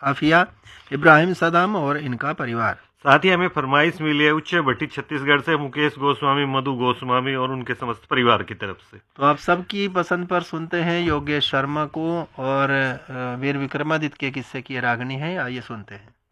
आफिया, इब्राहिम सदाम और इनका परिवार। साथ ही हमें फरमाइश मिली है उच्च भट्टी छत्तीसगढ़ से मुकेश गोस्वामी, मधु गोस्वामी और उनके समस्त परिवार की तरफ से। तो आप सबकी पसंद पर सुनते हैं योगेश शर्मा को और वीर विक्रमादित्य के किस्से की रागनी है, आइए सुनते हैं।